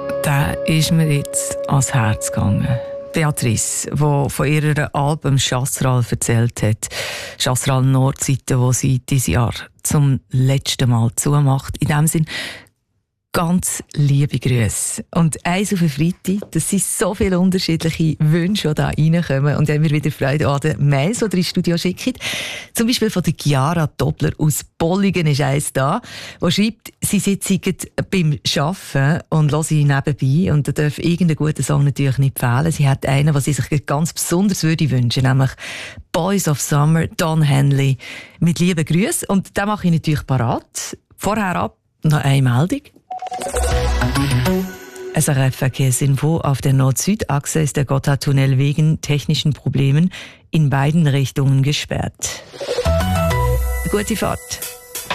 Der ist mir jetzt ans Herz gegangen. Beatrice, die von ihrer Alben Chasseral erzählt hat. Chasseral Nordseite, wo sie dieses Jahr zum letzten Mal zumacht. In dem Sinn ganz liebe Grüße. Und eins auf den Freitag, das sind so viele unterschiedliche Wünsche, die hier reinkommen. Und haben wir wieder Freude an den Mails, die ihr ins Studio schickt. Zum Beispiel von der Chiara Doppler aus Bolligen ist eins da, die schreibt, sie sitzen beim Arbeiten und hören nebenbei. Und da darf irgendein guter Song natürlich nicht fehlen. Sie hat einen, was sie sich ganz besonders würde wünschen, nämlich Boys of Summer, Don Henley. Mit lieben Grüßen. Und den mache ich natürlich parat. Vorher ab noch eine Meldung. SRF-Verkehrsinfo: Auf der Nord-Süd-Achse ist der Gotthardtunnel wegen technischen Problemen in beiden Richtungen gesperrt. Gute Fahrt.